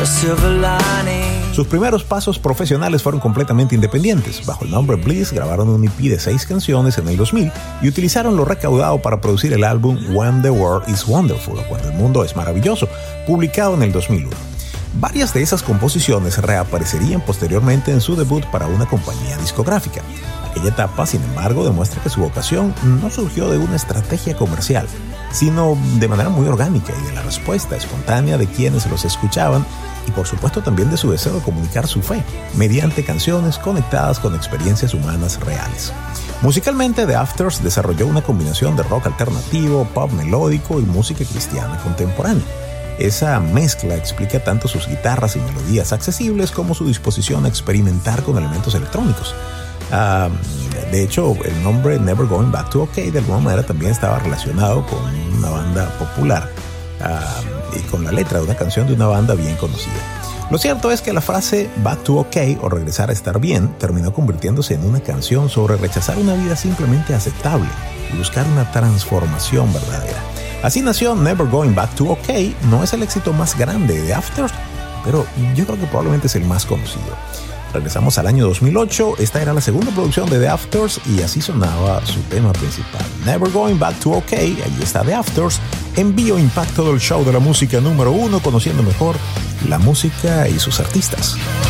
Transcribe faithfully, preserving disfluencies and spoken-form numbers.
Sus primeros pasos profesionales fueron completamente independientes. Bajo el nombre Bliss grabaron un E P de seis canciones en el dos mil y utilizaron lo recaudado para producir el álbum When the World is Wonderful, o Cuando el Mundo es Maravilloso, publicado en el dos mil uno. Varias de esas composiciones reaparecerían posteriormente en su debut para una compañía discográfica. Aquella etapa, sin embargo, demuestra que su vocación no surgió de una estrategia comercial, sino de manera muy orgánica y de la respuesta espontánea de quienes los escuchaban y por supuesto también de su deseo de comunicar su fe mediante canciones conectadas con experiencias humanas reales. Musicalmente, The Afters desarrolló una combinación de rock alternativo, pop melódico y música cristiana contemporánea. Esa mezcla explica tanto sus guitarras y melodías accesibles como su disposición a experimentar con elementos electrónicos. Uh, de hecho, el nombre Never Going Back to OK de alguna manera también estaba relacionado con una banda popular uh, y con la letra de una canción de una banda bien conocida. Lo cierto es que la frase Back to OK o regresar a estar bien terminó convirtiéndose en una canción sobre rechazar una vida simplemente aceptable y buscar una transformación verdadera. Así nació Never Going Back to OK. No es el éxito más grande de The Afters, pero yo creo que probablemente es el más conocido. Regresamos al año dos mil ocho, esta era la segunda producción de The Afters y así sonaba su tema principal. Never Going Back to OK, allí está The Afters, envío impacto del show de la música número uno, conociendo mejor la música y sus artistas.